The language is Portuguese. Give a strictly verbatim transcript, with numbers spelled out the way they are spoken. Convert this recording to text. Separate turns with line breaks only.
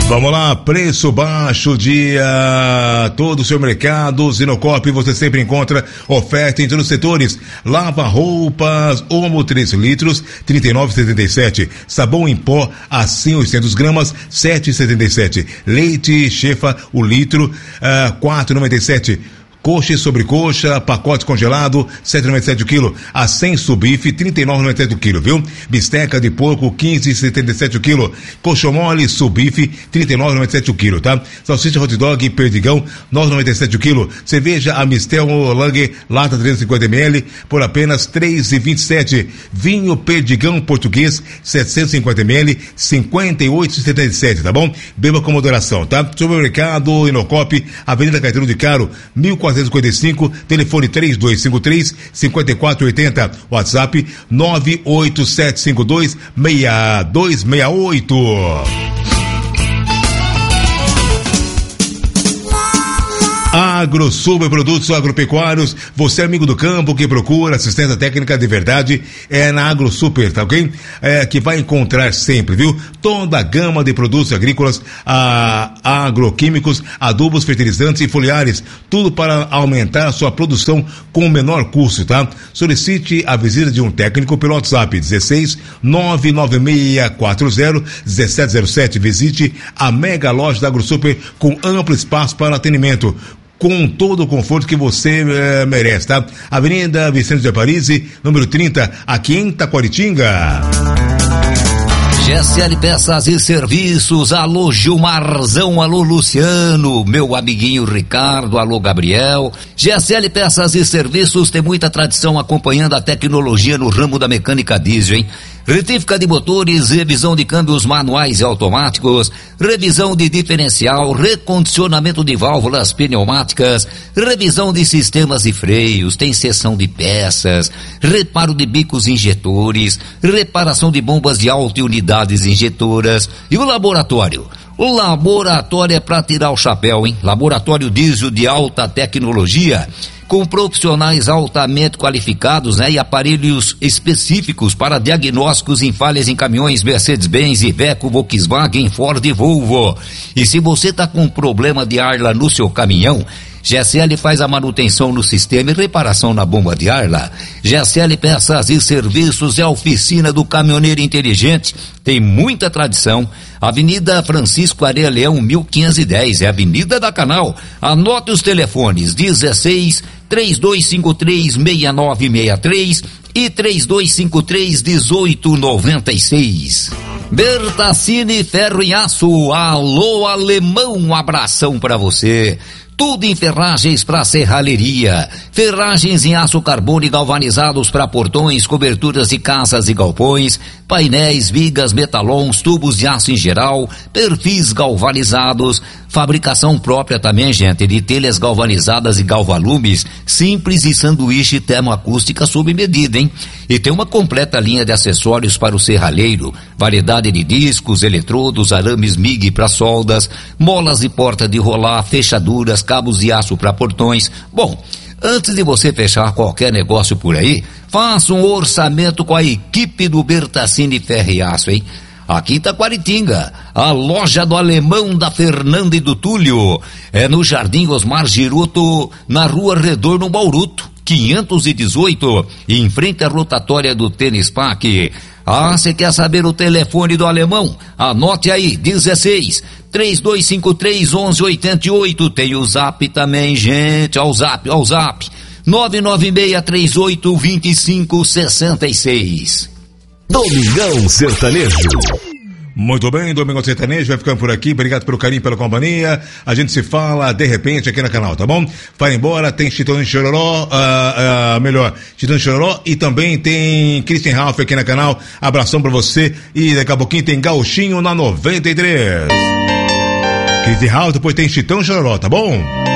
Vamos lá, preço baixo dia todo o seu mercado. Zinocop, você sempre encontra oferta em todos os setores. Lava roupas Omo três litros, trinta e nove reais e setenta e sete centavos. Sabão em pó assim oitocentas gramas, sete reais e setenta e sete centavos. Leite Chefa o litro, uh, quatro reais e noventa e sete centavos. Coxa e sobrecoxa, pacote congelado, sete reais e noventa e sete centavos o quilo. A cem subife, trinta e nove reais e noventa e sete centavos o quilo, viu? Bisteca de porco, quinze reais e setenta e sete centavos o quilo. Coxão mole, subife, trinta e nove reais e noventa e sete centavos o quilo, tá? Salsicha hot dog, perdigão, nove reais e noventa e sete centavos o quilo. Cerveja Amistel Lang, lata trezentos e cinquenta mililitros, por apenas três reais e vinte e sete centavos. Vinho Perdigão português, setecentos e cinquenta mililitros, cinquenta e oito reais e setenta e sete centavos, tá bom? Beba com moderação, tá? Supermercado Inocop, Avenida Caetano de Caro, mil quatrocentos e cinquenta e cinco, telefone três dois cinco três, cinco quatro oito zero, WhatsApp nove oito sete cinco dois, seis dois seis oito. AgroSuper, produtos agropecuários. Você é amigo do campo que procura assistência técnica de verdade, é na AgroSuper, tá ok? É, que vai encontrar sempre, viu? Toda a gama de produtos agrícolas, a, agroquímicos, adubos, fertilizantes e foliares, tudo para aumentar a sua produção com o menor custo, tá? Solicite a visita de um técnico pelo WhatsApp dezesseis, nove nove seis quatro zero, um sete zero sete. Visite a mega loja da AgroSuper com amplo espaço para atendimento, com todo o conforto que você é, merece, tá? Avenida Vicente de Aparício, número trinta, aqui em Taquaritinga.
G S L Peças e Serviços, alô Gilmarzão, alô Luciano, meu amiguinho Ricardo, alô Gabriel. G S L Peças e Serviços tem muita tradição acompanhando a tecnologia no ramo da mecânica diesel, hein? Retífica de motores, revisão de câmbios manuais e automáticos, revisão de diferencial, recondicionamento de válvulas pneumáticas, revisão de sistemas de freios, tem seção de peças, reparo de bicos injetores, reparação de bombas de alta e unidades injetoras. E o laboratório? O laboratório é para tirar o chapéu, hein? Laboratório diesel de alta tecnologia, com profissionais altamente qualificados, né, e aparelhos específicos para diagnósticos em falhas em caminhões Mercedes-Benz, Iveco, Volkswagen, Ford e Volvo. E se você está com problema de ar lá no seu caminhão, G S L faz a manutenção no sistema e reparação na bomba de ar lá. G S L Peças e Serviços é a oficina do caminhoneiro inteligente, tem muita tradição. Avenida Francisco Areia Leão, mil quinhentos e dez, é a Avenida da Canal. Anote os telefones, dezesseis, três dois cinco três, seis nove seis três e três dois cinco três, um oito nove seis. Bertassini Ferro e Aço, alô alemão, um abração pra você. Tudo em ferragens para serralheria, ferragens em aço carbono e galvanizados para portões, coberturas de casas e galpões, painéis, vigas, metalons, tubos de aço em geral, perfis galvanizados, fabricação própria também, gente, de telhas galvanizadas e galvalumes, simples e sanduíche termoacústica sob medida, hein? E tem uma completa linha de acessórios para o serralheiro, variedade de discos, eletrodos, arames M I G para soldas, molas de porta de rolar, fechaduras, cabos de aço para portões. Bom, antes de você fechar qualquer negócio por aí, faça um orçamento com a equipe do Bertassini Ferro e Aço, hein? Aqui em Taquaritinga, a loja do Alemão, da Fernanda e do Túlio, é no Jardim Osmar Giroto, na Rua Retorno Bauruto, quinhentos e dezoito, em frente à rotatória do Tênis Parque. Ah, você quer saber o telefone do Alemão? Anote aí, dezesseis, três dois cinco três, onze oitenta e oito. Tem o Zap também, gente, ao Zap, ao Zap, nove nove seis três oito, dois cinco seis seis.
Domingão Sertanejo.
Muito bem, Domingão Sertanejo vai ficando por aqui. Obrigado pelo carinho, pela companhia. A gente se fala de repente aqui no canal, tá bom? Vai embora, tem Chitão e Chororó, uh, uh, melhor, Chitão e Chororó, e também tem Christian Ralph aqui no canal. Abração pra você. E daqui a pouquinho tem Gauchinho na noventa e três. Christian Ralph, depois tem Chitão e Chororó, tá bom?